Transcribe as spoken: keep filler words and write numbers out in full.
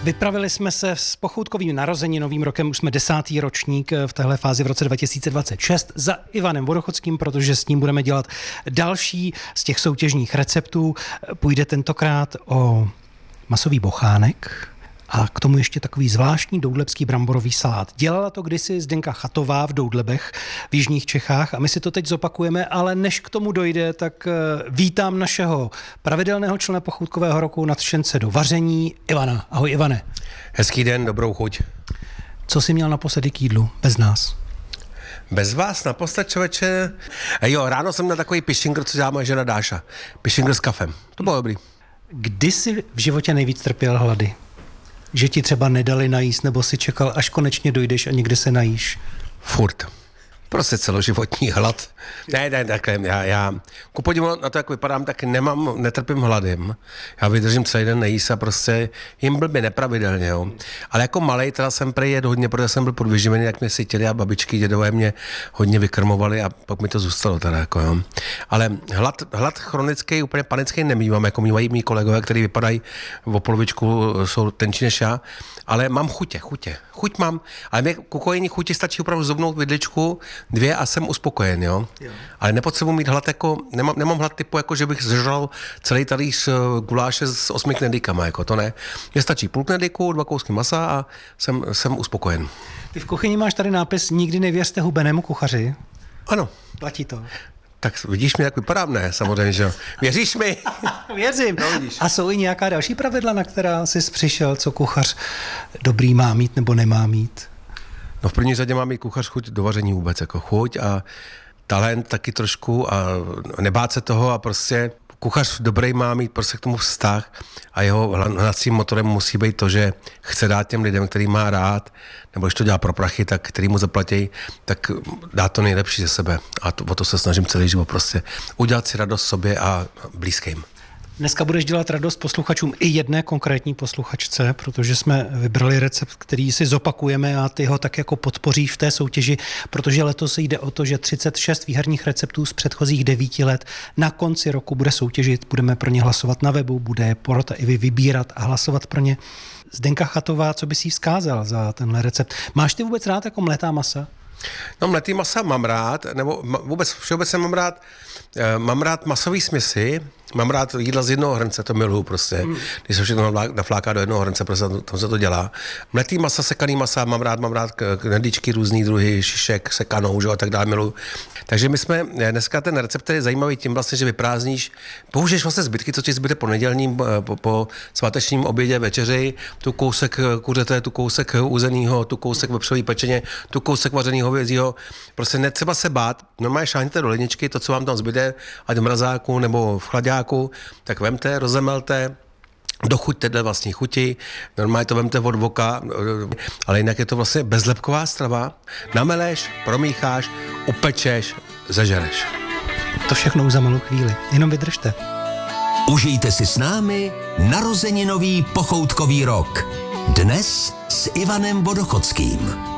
Vypravili jsme se s pochoutkovým narozeninovým rokem, už jsme desátý ročník v téhle fázi v roce dva tisíce dvacet šest za Ivanem Vodochodským, protože s ním budeme dělat další z těch soutěžních receptů. Půjde tentokrát o masový bochánek a k tomu ještě takový zvláštní doudlebský bramborový salát. Dělala to kdysi Zdenka Chatová v Doudlebech v jižních Čechách a my si to teď zopakujeme, ale než k tomu dojde, tak vítám našeho pravidelného člena pochoutkového roku, nadšence do vaření, Ivana. Ahoj Ivane. Hezký den, dobrou chuť. Co jsi měl naposledy k jídlu bez nás? Bez vás naposled, člověče? Jo, ráno jsem měl takový pišingr, co dělá moje žena Dáša. Pišingr s kafem. To bylo dobrý. Kdy jsi v životě nejvíc trpěl hlady? Že ti třeba nedali najíst, nebo si čekal, až konečně dojdeš a někde se najíš? Furt. Prostě celoživotní hlad. Ne, ne, takhle, já, já ku podivu na to, jak vypadám, tak nemám, netrpím hladem. Já vydržím celý den nejíst a prostě jim blbě nepravidelně, jo. Ale jako malej teda jsem prej jet hodně, protože jsem byl podvyživený, jak mě sytili a babičky, dědové mě hodně vykrmovali a pak mi to zůstalo teda, jako jo. Ale hlad, hlad chronický, úplně panický nemývám, jako mývají mý kolegové, kteří vypadají o polovičku, jsou tenčí než já, ale mám chutě, chutě. Chuť mám, ale mě k ukojení chuti stačí opravdu zobnout vidličku, dvě a jsem uspokojen, jo. jo. Ale nepotřebuji mít hlad jako, nemám, nemám hlad typu, jako že bych zžral celý talíř guláše s osmi knedlíkama, jako to ne. Mně stačí půl knedlíku, dva kousky masa a jsem, jsem uspokojen. Ty v kuchyni máš tady nápis nikdy nevěřte hubenému kuchaři. Ano. Platí to. Tak vidíš mi, jak vypadám, ne? Samozřejmě, že jo. Věříš mi? Věřím. No, a jsou i nějaká další pravidla, na která jsi přišel, co kuchař dobrý má mít nebo nemá mít? No v první řadě má mít kuchař chuť do vaření vůbec, jako chuť a talent taky trošku a nebát se toho a prostě kuchař dobrý má mít prostě k tomu vztah a jeho hnacím motorem musí být to, že chce dát těm lidem, který má rád, nebo když to dělá pro prachy, tak který mu zaplatí, tak dá to nejlepší ze sebe a to, o to se snažím celý život prostě udělat si radost sobě a blízkým. Dneska budeš dělat radost posluchačům i jedné konkrétní posluchačce, protože jsme vybrali recept, který si zopakujeme a ty ho tak jako podpoříš v té soutěži, protože letos jde o to, že třicet šest výherních receptů z předchozích devíti let na konci roku bude soutěžit, budeme pro ně hlasovat na webu, bude porota i vy vybírat a hlasovat pro ně. Zdenka Chatová, co bys jí vzkázal za tenhle recept? Máš ty vůbec rád jako mletá masa? No mletý masa mám rád, nebo vůbec všeobecně mám rád, mám rád masový směsi, mám rád jídla z jednoho hrnce, to miluju prostě, mm. když se všechno nafláká do jednoho hrnce, prostě tam se to dělá. Mletý masa, sekaný masa, mám rád, mám rád knedlíčky, různý druhy, šišek, sekanou, že a tak dále, miluju. Takže my jsme, dneska ten recept je zajímavý tím vlastně, že vyprázdníš, použiješ vlastně zbytky, co ti zbyde po nedělním, po, po svátečním obědě, večeři, tu kousek kuřete, tu kousek uzenýho, tu kousek vepřový pečeně, tu kousek vařenýho hovězího. Prostě netřeba se bát, normálně šáhněte do ledničky, to, co vám tam zbyde, ať v mrazáku nebo v chladáku, tak vemte, rozemelte, dochuťte dle vlastní chuti, normálně to vemte od voka, ale jinak je to vlastně bezlepková strava. Nameleš, promícháš, upečeš, zažereš. To všechno už za malou chvíli, jenom vydržte. Užijte si s námi narozeninový pochoutkový rok. Dnes s Ivanem Vodochodským.